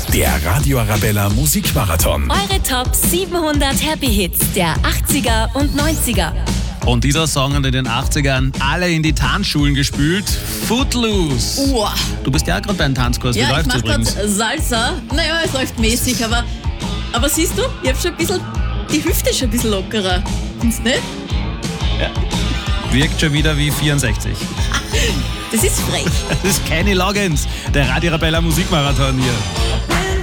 Der Radio Arabella Musikmarathon. Eure Top 700 Happy Hits der 80er und 90er. Und dieser Song hat in den 80ern alle in die Tanzschulen gespült. Footloose. Uah. Du bist ja gerade bei einem Tanzkurs. Wie Ja, ich läuft's mach übrigens? grad Salsa. Naja, es läuft mäßig, aber siehst du, ich hab schon ein bisschen, die Hüfte ist schon ein bisschen lockerer. Findest du nicht? Wirkt schon wieder wie 64. Das ist frech. Das ist Kenny Loggins, der Radio Arabella Musikmarathon hier.